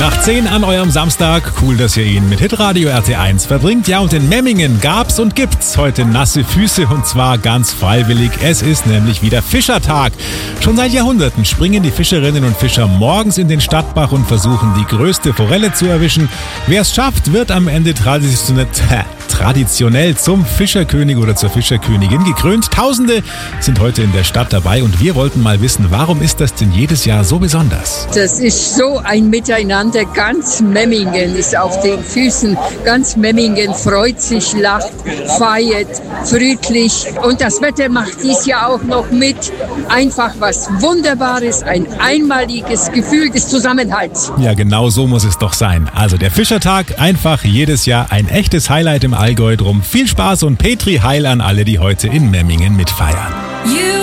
Nach 10 an eurem Samstag. Cool, dass ihr ihn mit Hitradio RT1 verbringt. Ja, und in Memmingen gab's und gibt's heute nasse Füße und zwar ganz freiwillig. Es ist nämlich wieder Fischertag. Schon seit Jahrhunderten springen die Fischerinnen und Fischer morgens in den Stadtbach und versuchen, die größte Forelle zu erwischen. Wer es schafft, wird am Ende traditionell zum Fischerkönig oder zur Fischerkönigin gekrönt. Tausende sind heute in der Stadt dabei und wir wollten mal wissen, warum ist das denn jedes Jahr so besonders? Das ist so ein Miteinander. Ganz Memmingen ist auf den Füßen. Ganz Memmingen freut sich, lacht, feiert, friedlich. Und das Wetter macht dies Jahr auch noch mit. Einfach was Wunderbares, ein einmaliges Gefühl des Zusammenhalts. Ja, genau so muss es doch sein. Also der Fischertag, einfach jedes Jahr ein echtes Highlight im Allgäu. Drum viel Spaß und Petri Heil an alle, die heute in Memmingen mitfeiern.